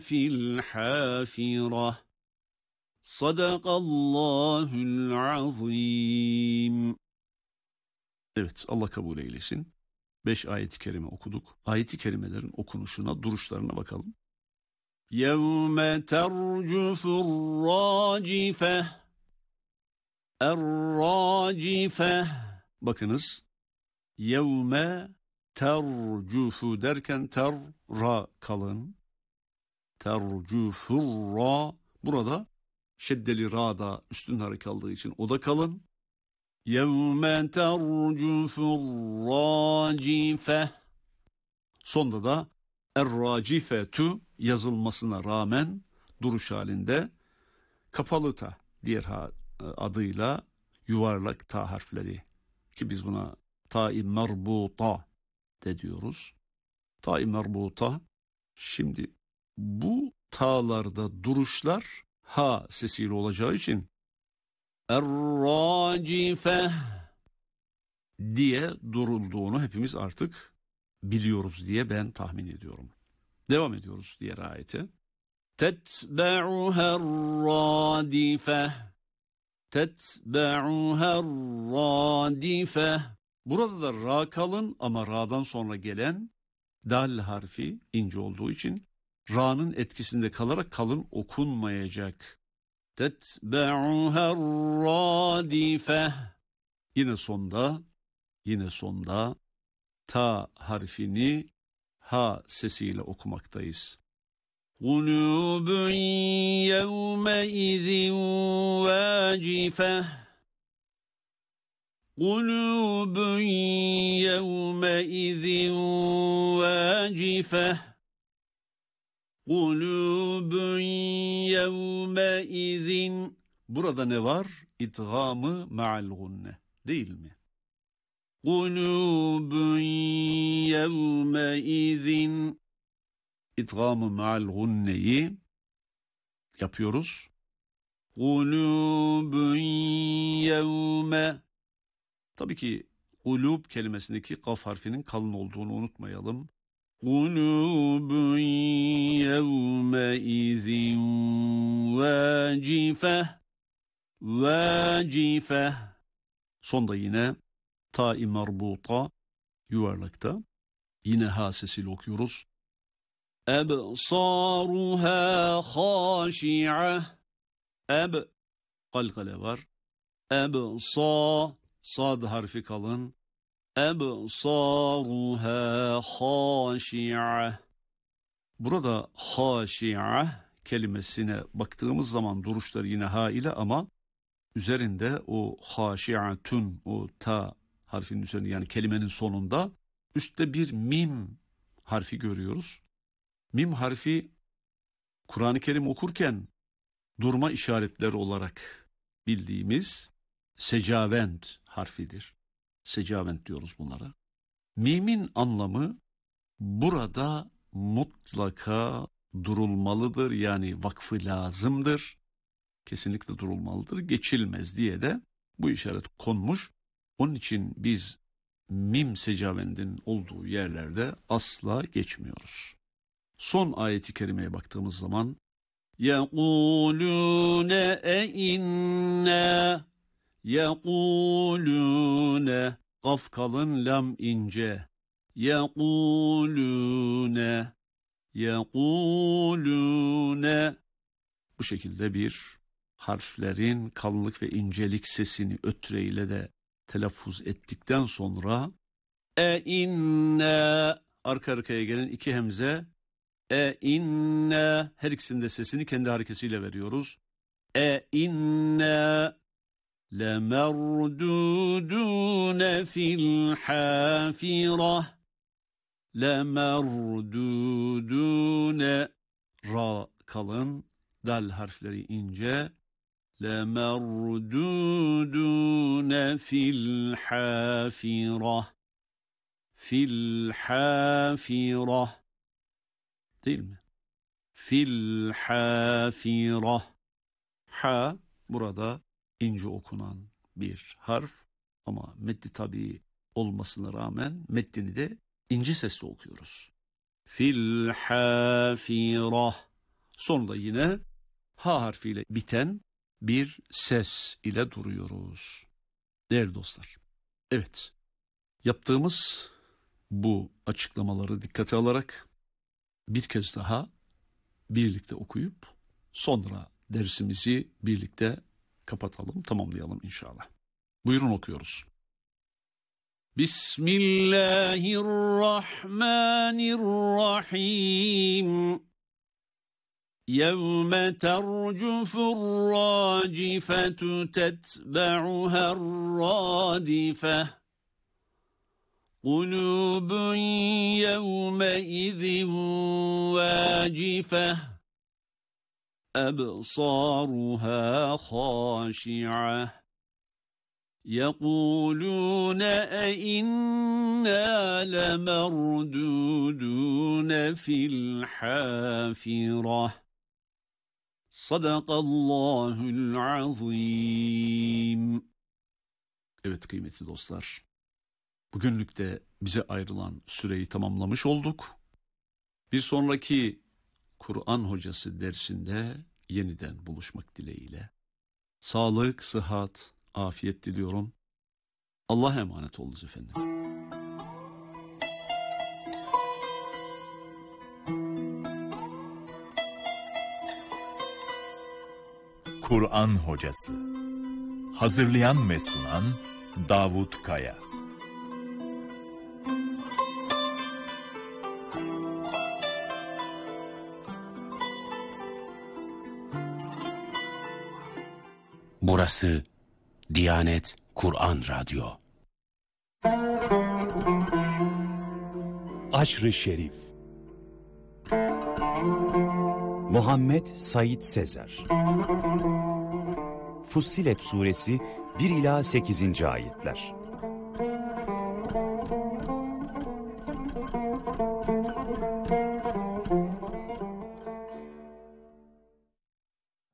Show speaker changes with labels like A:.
A: fil hafirah. Sadakallahul azim. Evet, Allah kabul eylesin. 5 ayet-i kerime okuduk. Ayet-i kerimelerin okunuşuna, duruşlarına bakalım. Yevme tercufur racifeh. Er-racifeh. Bakınız. Yevme tercufu derken ra kalın. Tercufur ra. Burada şeddeli ra da üstün hareket aldığı için o da kalın. Yevme tercufur racifeh. Sonda da er-racifetu yazılmasına rağmen duruş halinde kapalı ta diğer adıyla yuvarlak ta harfleri ki biz buna ta-i merbuta de diyoruz. Ta-i merbuta. Şimdi bu ta'larda duruşlar ha sesiyle olacağı için er-racifeh diye durulduğunu hepimiz artık biliyoruz diye ben tahmin ediyorum. Devam ediyoruz diğer ayete. Tetbe'uher radifeh. Tetbe'uher radifeh. Burada da ra kalın ama ra'dan sonra gelen dal harfi ince olduğu için ra'nın etkisinde kalarak kalın okunmayacak. Tetbe'uher radifeh. Yine sonda ta harfini ha sesiyle okumaktayız. Kulubun yevme izin vacifeh. Kulubun yevme izin vacifeh. Kulubun yevme izin. Burada ne var? İdgamı ma'al gunne değil mi? Kulubun yevme izin. İdgamı ma'al gunneyi yapıyoruz. Kulubun yevme. Tabii ki kulub kelimesindeki kaf harfinin kalın olduğunu unutmayalım. Kulubun yevme izin vacifeh. Vacifeh. Sonda yine ta-i merbuta yuvarlakta. Yine ha sesiyle okuyoruz. Ebsaruha haşi'ah. Kalkale var. Sad harfi kalın. Ebsaruha haşi'ah. Burada haşi'ah kelimesine baktığımız zaman duruşları yine ha ile ama üzerinde o haşi'atun, o ta harfinin üzerinde yani kelimenin sonunda üstte bir mim harfi görüyoruz. Mim harfi Kur'an-ı Kerim okurken durma işaretleri olarak bildiğimiz secavent harfidir. Secavent diyoruz bunlara. Mimin anlamı burada mutlaka durulmalıdır, yani vakfı lazımdır. Kesinlikle durulmalıdır, geçilmez diye de bu işaret konmuş. Onun için biz mim secavendin olduğu yerlerde asla geçmiyoruz. Son ayeti kerimeye baktığımız zaman يَقُولُونَ اَاِنَّا يَقُولُونَ Kaf kalın, lam ince. يَقُولُونَ Bu şekilde bir harflerin kalınlık ve incelik sesini ötreyle de telaffuz ettikten sonra inna arka arkaya gelen iki hemze inna her ikisinin de sesini kendi hareketiyle veriyoruz. İnna lemerdudun fil hafirah. Lemerdudun ra kalın, dal harfleri ince. Lemerdudun fil hafirah. Fil hafirah. Değil mi? Fil hafirah. Ha burada ince okunan bir harf ama meddi tabii olmasına rağmen meddini de ince sesle okuyoruz. Fil hafirah. Sonunda yine ha harfiyle biten bir ses ile duruyoruz. Değerli dostlar, evet, yaptığımız bu açıklamaları dikkate alarak bir kez daha birlikte okuyup sonra dersimizi birlikte kapatalım, tamamlayalım inşallah. Buyurun, okuyoruz. Bismillahirrahmanirrahim. يَوْمَ تَرْجُفُ الرَّاجِفَةُ تَتْبَعُهَا الرَّادِفَةُ قُلُوبٌ يَوْمَئِذٍ وَاجِفَةٌ أَبْصَارُهَا خَاشِعَةٌ يَقُولُونَ أَإِنَّا لَمَرْدُودُونَ فِي الْحَافِرَةِ Sadakallahul azim. Evet kıymetli dostlar, bugünlük de bize ayrılan süreyi tamamlamış olduk. Bir sonraki Kur'an hocası dersinde yeniden buluşmak dileğiyle. Sağlık, sıhhat, afiyet diliyorum. Allah'a emanet olunuz efendim.
B: Kur'an hocası. Hazırlayan ve sunan Davut Kaya.
C: Burası Diyanet Kur'an Radyo.
D: Aşr-ı Şerif. Muhammed Said Sezer. Fussilet Suresi 1 ila 8. ayetler.